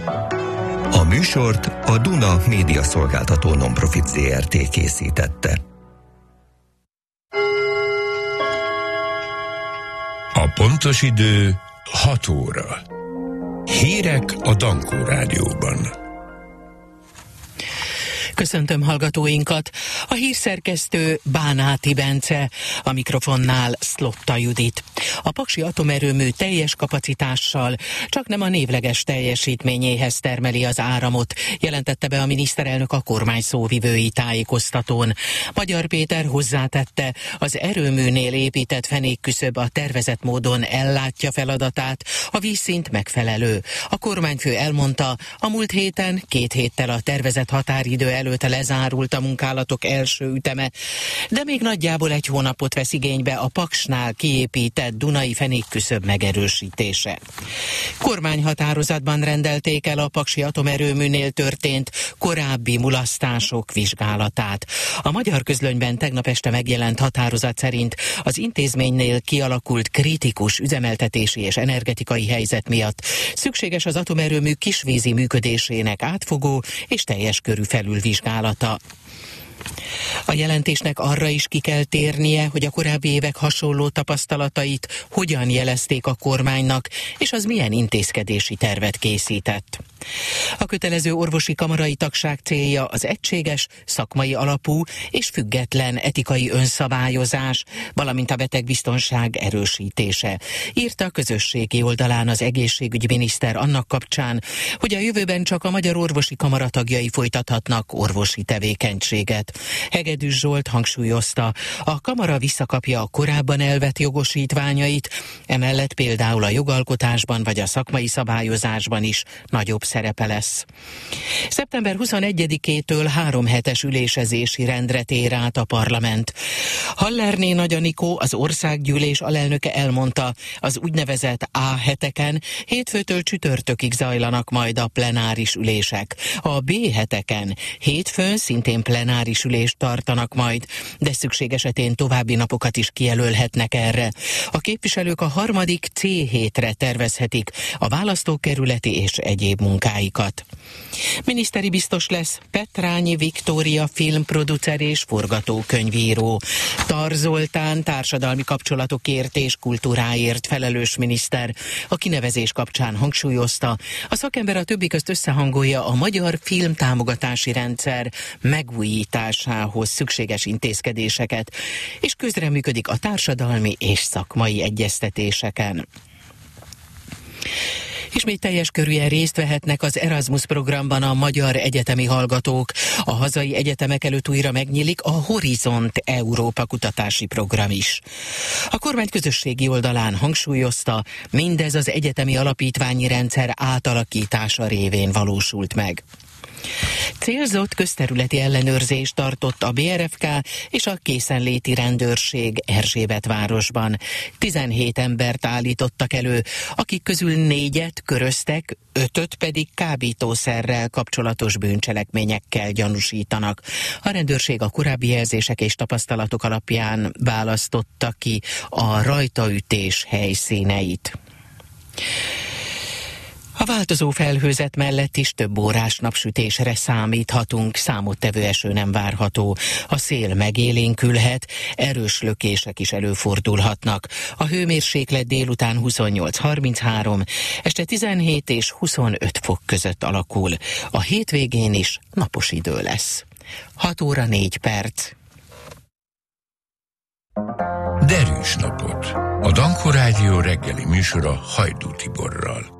A műsort a Duna Média Szolgáltató Nonprofit Zrt. Készítette. A pontos idő 6 óra. Hírek a Dankó Rádióban. Köszöntöm hallgatóinkat! A hírszerkesztő Bánáti Bence, a mikrofonnál Szlotta Judit. A paksi atomerőmű teljes kapacitással csak nem a névleges teljesítményéhez termeli az áramot, jelentette be a miniszterelnök a kormány szóvivői tájékoztatón. Magyar Péter hozzátette, az erőműnél épített fenékküszöb a tervezett módon ellátja feladatát, a vízszint megfelelő. A kormányfő elmondta, a múlt héten 2 héttel a tervezett határidő előtt lezárult a munkálatok első üteme, de még nagyjából 1 hónapot vesz igénybe a Paksnál kiépített dunai fenékküszöb megerősítése. Kormányhatározatban rendelték el a paksi atomerőműnél történt korábbi mulasztások vizsgálatát. A Magyar Közlönyben tegnap este megjelent határozat szerint az intézménynél kialakult kritikus üzemeltetési és energetikai helyzet miatt szükséges az atomerőmű kisvízi működésének átfogó és teljes körű felülvizsgálata. A jelentésnek arra is ki kell térnie, hogy a korábbi évek hasonló tapasztalatait hogyan jelezték a kormánynak, és az milyen intézkedési tervet készített. A kötelező orvosi kamarai tagság célja az egységes, szakmai alapú és független etikai önszabályozás, valamint a betegbiztonság erősítése. Írta a közösségi oldalán az egészségügyminiszter annak kapcsán, hogy a jövőben csak a Magyar Orvosi Kamara tagjai folytathatnak orvosi tevékenységet. Hegedűs Zsolt hangsúlyozta, a kamara visszakapja a korábban elvett jogosítványait, emellett például a jogalkotásban vagy a szakmai szabályozásban is nagyobb szerepe lesz. Szeptember 21-től 3 hetes ülésezési rendre tér át a parlament. Hallerné Nagy Anikó, az országgyűlés alelnöke elmondta, az úgynevezett A-heteken hétfőtől csütörtökig zajlanak majd a plenáris ülések. A B-heteken hétfőn szintén plenáris ülést tartanak majd, de szükség esetén további napokat is kijelölhetnek erre. A képviselők a 3. C-hétre tervezhetik a választókerületi és egyéb munkáikat. Miniszteri biztos lesz Petrányi Viktória filmproducer és forgatókönyvíró. Tar Zoltán társadalmi kapcsolatokért és kultúráért felelős miniszter a kinevezés kapcsán hangsúlyozta, a szakember a többi közt összehangolja a magyar filmtámogatási rendszer megújításához szükséges intézkedéseket, és közreműködik a társadalmi és szakmai egyeztetéseken. Ismét teljes körűen részt vehetnek az Erasmus programban a magyar egyetemi hallgatók. A hazai egyetemek előtt újra megnyílik a Horizont Európa kutatási program is. A kormány közösségi oldalán hangsúlyozta, mindez az egyetemi alapítványi rendszer átalakítása révén valósult meg. Célzott közterületi ellenőrzést tartott a BRFK és a készenléti rendőrség Erzsébetvárosban. 17 embert állítottak elő, akik közül 4-et köröztek, 5-öt pedig kábítószerrel kapcsolatos bűncselekményekkel gyanúsítanak. A rendőrség a korábbi jelzések és tapasztalatok alapján választotta ki a rajtaütés helyszíneit. A változó felhőzet mellett is több órás napsütésre számíthatunk, számottevő eső nem várható. A szél megélénkülhet, erős lökések is előfordulhatnak. A hőmérséklet délután 28-33, este 17 és 25 fok között alakul. A hétvégén is napos idő lesz. 6 óra 4 perc. Derűs napot! A Dankó Rádió reggeli műsora Hajdú Tiborral.